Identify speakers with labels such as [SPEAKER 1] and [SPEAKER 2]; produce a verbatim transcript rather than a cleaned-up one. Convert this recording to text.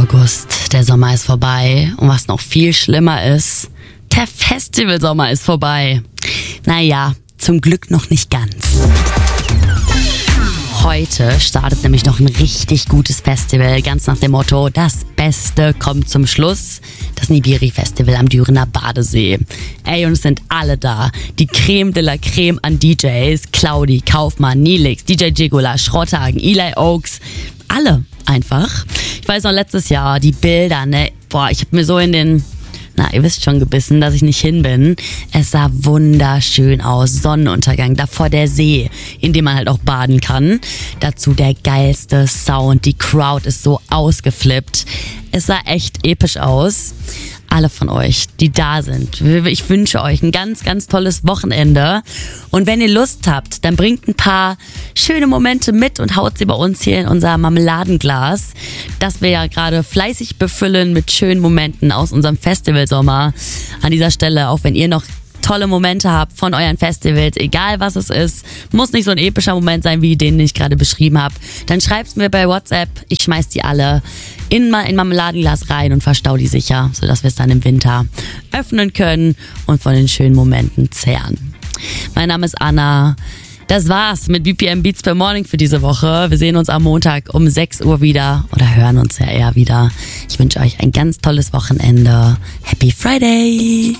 [SPEAKER 1] August, der Sommer ist vorbei und was noch viel schlimmer ist, der Festivalsommer ist vorbei. Naja, zum Glück noch nicht ganz. Heute startet nämlich noch ein richtig gutes Festival, ganz nach dem Motto, das Beste kommt zum Schluss. Das Nibiri-Festival am Dürener Badesee. Ey, und es sind alle da. Die Creme de la Creme an D Js. Claudi, Kaufmann, Nilix, D J Jigola, Schrotthagen, Eli Oaks. Alle einfach. Ich weiß noch, letztes Jahr, die Bilder, ne? Boah, ich hab mir so in den... Na, ihr wisst schon gebissen, dass ich nicht hin bin. Es sah wunderschön aus. Sonnenuntergang, davor der See, in dem man halt auch baden kann. Dazu der geilste Sound. Die Crowd ist so ausgeflippt. Es sah echt episch aus. Alle von euch, die da sind, ich wünsche euch ein ganz, ganz tolles Wochenende. Und wenn ihr Lust habt, dann bringt ein paar schöne Momente mit und haut sie bei uns hier in unser Marmeladenglas, das wir ja gerade fleißig befüllen mit schönen Momenten aus unserem Festivalsommer. An dieser Stelle, auch wenn ihr noch tolle Momente habt von euren Festivals, egal was es ist, muss nicht so ein epischer Moment sein, wie den ich gerade beschrieben habe, dann schreibt's mir bei WhatsApp, ich schmeiß die alle in ein Marmeladenglas rein und verstau die sicher, sodass wir es dann im Winter öffnen können und von den schönen Momenten zehren. Mein Name ist Anna. Das war's mit B P M Beats per Morning für diese Woche. Wir sehen uns am Montag um sechs Uhr wieder oder hören uns ja eher wieder. Ich wünsche euch ein ganz tolles Wochenende. Happy Friday!